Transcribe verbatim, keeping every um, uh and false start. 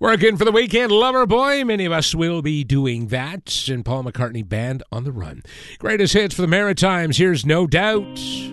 Working for the weekend, lover boy. Many of us will be doing that. And Paul McCartney Band on the Run. Greatest hits for the Maritimes. Here's No Doubt.